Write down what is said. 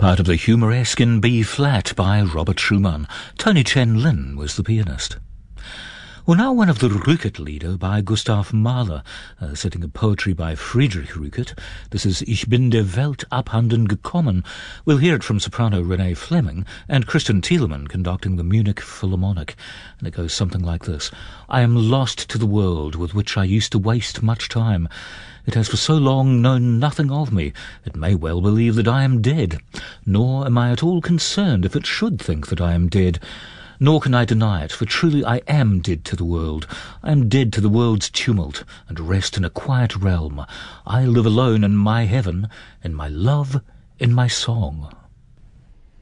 part of the humoresque in B-flat by Robert Schumann. Tony Chen Lin was the pianist. Well, now one of the Rückert-Lieder by Gustav Mahler, a setting of poetry by Friedrich Rückert. This is Ich bin der Welt abhanden gekommen. We'll hear it from soprano Renee Fleming and Christian Thielemann conducting the Munich Philharmonic. And it goes something like this. I am lost to the world with which I used to waste much time. It has for so long known nothing of me, it may well believe that I am dead. Nor am I at all concerned if it should think that I am dead. Nor can I deny it, for truly I am dead to the world. I am dead to the world's tumult, and rest in a quiet realm. I live alone in my heaven, in my love, in my song.